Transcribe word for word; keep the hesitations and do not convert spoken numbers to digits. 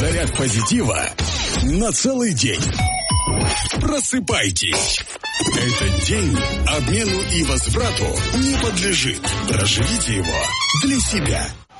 Заряд позитива на целый день. Просыпайтесь. Этот день обмену и возврату не подлежит. Проживите его для себя.